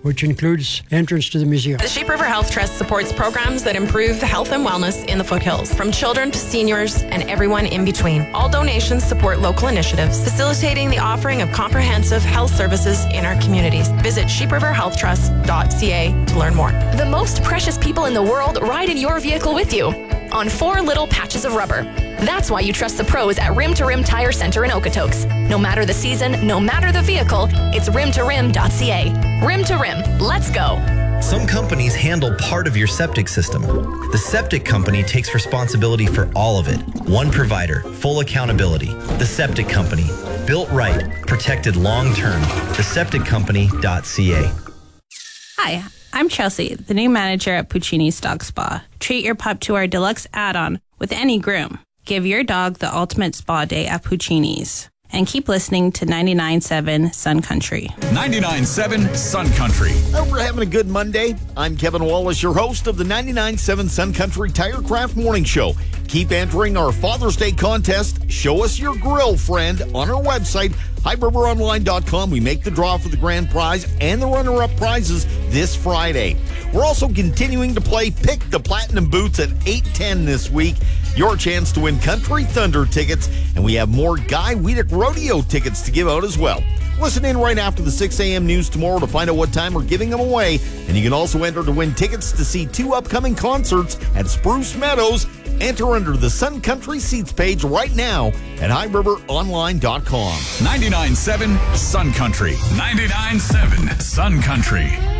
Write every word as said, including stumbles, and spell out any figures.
which includes entrance to the museum. The Sheep River Health Trust supports programs that improve health and wellness in the foothills, from children to seniors and everyone in between. All donations support local initiatives, facilitating the offering of comprehensive health services in our communities. Visit sheep river health trust dot c a to learn more. The most precious people in the world ride in your vehicle with you on four little patches of rubber. That's why you trust the pros at Rim to Rim Tire Center in Okotoks. No matter the season, no matter the vehicle, it's rim to rim dot c a. Rim to Rim. Let's go. Some companies handle part of your septic system. The septic company takes responsibility for all of it. One provider, full accountability. The Septic Company. Built right, protected long term. the septic company dot c a. Hi, I'm Chelsea, the new manager at Puccini's Dog Spa. Treat your pup to our deluxe add-on with any groom. Give your dog the ultimate spa day at Puccini's. And keep listening to ninety-nine point seven Sun Country. ninety-nine point seven Sun Country. Hope we're having a good Monday. I'm Kevin Wallace, your host of the ninety-nine point seven Sun Country Tirecraft Morning Show. Keep entering our Father's Day contest. Show us your grill, friend, on our website, high river online dot com. We make the draw for the grand prize and the runner-up prizes this Friday. We're also continuing to play Pick the Platinum Boots at eight ten this week. Your chance to win Country Thunder tickets, and we have more Guy Wiedek Rodeo tickets to give out as well. Listen in right after the six a.m. news tomorrow to find out what time we're giving them away. And you can also enter to win tickets to see two upcoming concerts at Spruce Meadows. Enter under the Sun Country Seats page right now at high river online dot com. ninety-nine point seven Sun Country. ninety-nine point seven Sun Country.